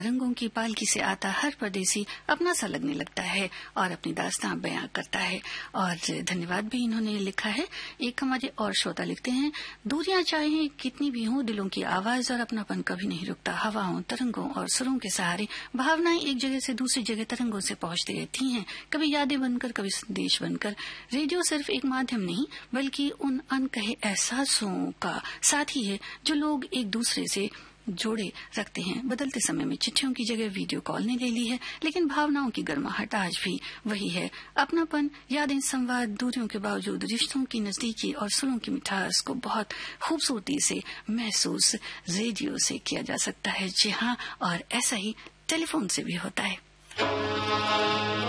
रंगों की पालकी से आता हर परदेसी अपना सा लगने लगता है और अपनी दास्तां बयां करता है। और धन्यवाद भी इन्होंने लिखा है। एक हमारे और श्रोता लिखते हैं, दूरियां चाहे कितनी भी हों, दिलों की आवाज और अपनापन कभी नहीं रुकता। हवाओं, तरंगों और सुरों के सहारे भावनाएं एक जगह से दूसरी जगह तरंगों से पहुंचती रहती हैं, कभी यादें बनकर, कभी संदेश बनकर। रेडियो सिर्फ एक माध्यम नहीं बल्कि उन अनकहे एहसासों का साथी है जो लोग एक दूसरे से जोड़े रखते हैं। बदलते समय में चिट्ठियों की जगह वीडियो कॉल ने ले ली है, लेकिन भावनाओं की गर्माहट आज भी वही है। अपनापन, यादें, संवाद, दूरियों के बावजूद रिश्तों की नजदीकी और सुरों की मिठास को बहुत खूबसूरती से महसूस रेडियो से किया जा सकता है। जी हाँ, और ऐसा ही टेलीफोन से भी होता है।